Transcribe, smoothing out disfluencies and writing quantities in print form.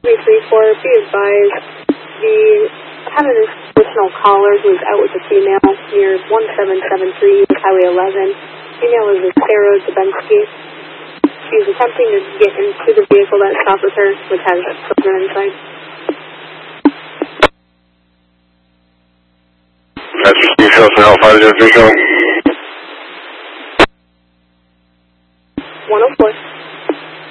334, be advised, the having this additional caller who is out with a female near 1773 Highway 11. Female is Sarah Zabensky. She is attempting to get into the vehicle that stopped with her, which has children inside. That's Steve Hilton, Alpha 503 showing